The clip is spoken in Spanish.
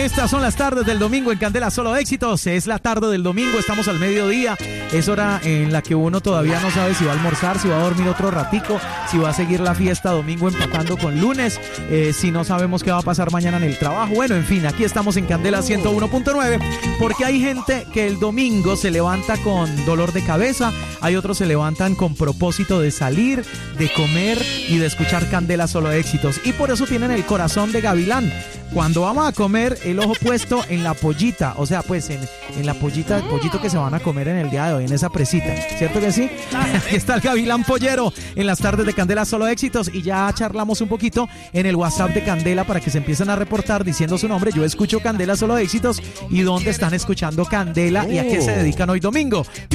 Estas son las tardes del domingo en Candela Solo Éxitos. Es la tarde del domingo, estamos al mediodía. Es hora en la que uno todavía no sabe si va a almorzar, si va a dormir otro ratico, si va a seguir la fiesta domingo empatando con lunes, si no sabemos qué va a pasar mañana en el trabajo. Bueno, en fin, aquí estamos en Candela 101.9 porque hay gente que el domingo se levanta con dolor de cabeza, hay otros se levantan con propósito de salir, de comer y de escuchar Candela Solo Éxitos. Y por eso tienen el corazón de gavilán. Cuando vamos a comer, el ojo puesto en la pollita, o sea, pues en la pollita, el pollito que se van a comer en el día de hoy, en esa presita, ¿cierto que sí? Aquí está el gavilán pollero en las tardes de Candela Solo Éxitos y ya charlamos un poquito en el WhatsApp de Candela para que se empiecen a reportar diciendo su nombre. Yo escucho Candela Solo Éxitos y dónde están escuchando Candela y a qué se dedican hoy domingo.